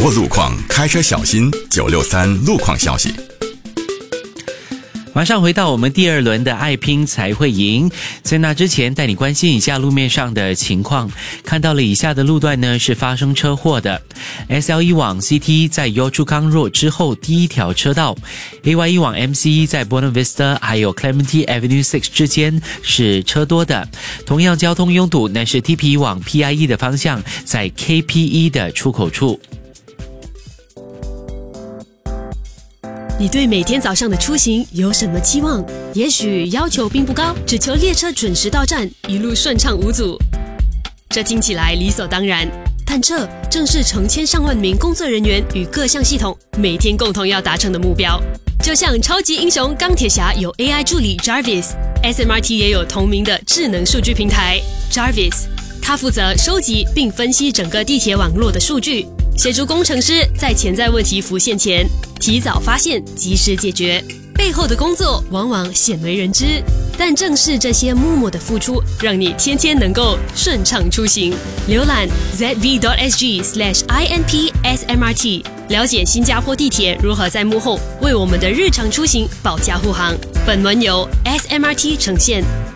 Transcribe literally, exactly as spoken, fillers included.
握路况，开车小心。九六三路况消息。 马上回到我们第二轮的爱拼才会赢，在那之前带你关心一下路面上的情况。看到了以下的路段呢是发生车祸的。 S L 一 往 C T 在 Yio Chu Kang Road 之后第一条车道， A Y 一 往 M C E 在 Buona Vista 还有 Clementi Avenue 六之间是车多的。同样交通拥堵，那是 T P 往 P I E 的方向，在 K P E 的出口处。 你对每天早上的出行有什么期望？也许要求并不高，只求列车准时到站，一路顺畅无阻。这听起来理所当然，但这正是成千上万名工作人员与各项系统每天共同要达成的目标。就像超级英雄钢铁侠有 A I 助理 Jarvis，S M R T 也有同名的智能数据平台 Jarvis， 它负责收集并分析整个地铁网络的数据，协助工程师在潜在问题浮现前提早发现，及时解决。背后的工作往往鲜为人知，但正是这些默默的付出，让你天天能够顺畅出行。浏览 z v dot s g slash i n p s m r t， 了解新加坡地铁如何在幕后为我们的日常出行保驾护航。本文由 S M R T 呈现。